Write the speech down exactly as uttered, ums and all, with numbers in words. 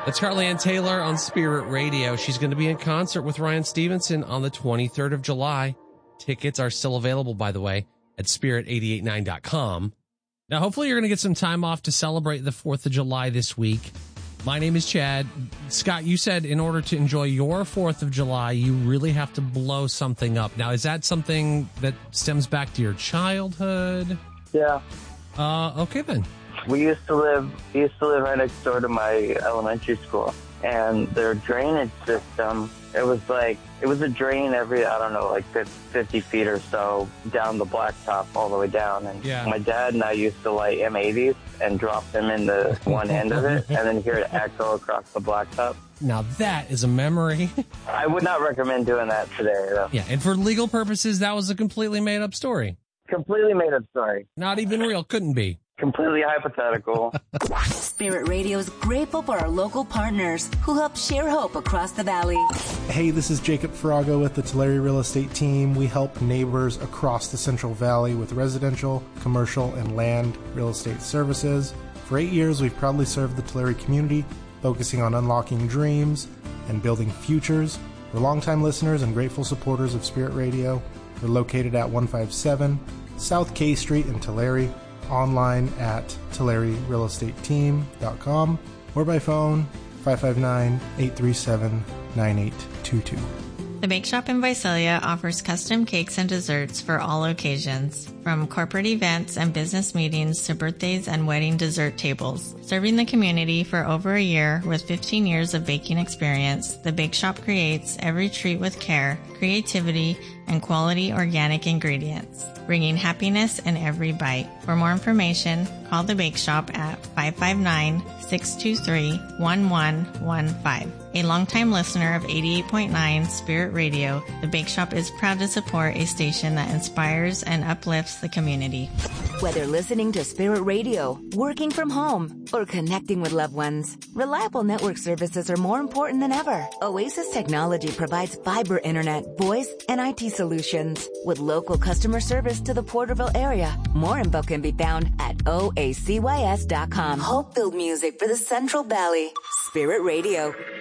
That's Carly Ann Taylor on Spirit Radio. She's going to be in concert with Ryan Stevenson on the twenty-third of July. Tickets are still available, by the way, at spirit eight eight nine dot com. Now, hopefully you're going to get some time off to celebrate the fourth of July this week. My name is Chad. Scott, you said in order to enjoy your fourth of July, you really have to blow something up. Now, is that something that stems back to your childhood? Yeah. Uh, okay, then. We used to live, we used to live right next door to my elementary school, and their drainage system, it was like, it was a drain every, I don't know, like fifty feet or so down the blacktop all the way down. And yeah. my dad and I used to light M eighties and drop them in the one end of it and then hear it echo across the blacktop. Now that is a memory. I would not recommend doing that today, though. Yeah, and for legal purposes, that was a completely made up story. Completely made up story. Not even real, couldn't be. Completely hypothetical. Spirit Radio is grateful for our local partners who help share hope across the valley. Hey, this is Jacob Farago with the Tulare Real Estate Team. We help neighbors across the Central Valley with residential, commercial, and land real estate services. For eight years, we've proudly served the Tulare community, focusing on unlocking dreams and building futures. We're longtime listeners and grateful supporters of Spirit Radio. We're located at one fifty-seven South K Street in Tulare. Online at tulare real estate team dot com or by phone five five nine, eight three seven, nine eight two two. The Bake Shop in Visalia offers custom cakes and desserts for all occasions, from corporate events and business meetings to birthdays and wedding dessert tables. Serving the community for over a year with fifteen years of baking experience, the Bake Shop creates every treat with care, creativity, and quality organic ingredients, bringing happiness in every bite. For more information, call the Bake Shop at five five nine, six two three, one one one five. A longtime listener of eighty-eight point nine Spirit Radio, the Bake Shop is proud to support a station that inspires and uplifts the community. Whether listening to Spirit Radio, working from home, or connecting with loved ones, reliable network services are more important than ever. Oasis Technology provides fiber internet, voice, and I T solutions with local customer service to the Porterville area. More info can be found at O A C Y S dot com. Hope-filled music for the Central Valley. Spirit Radio.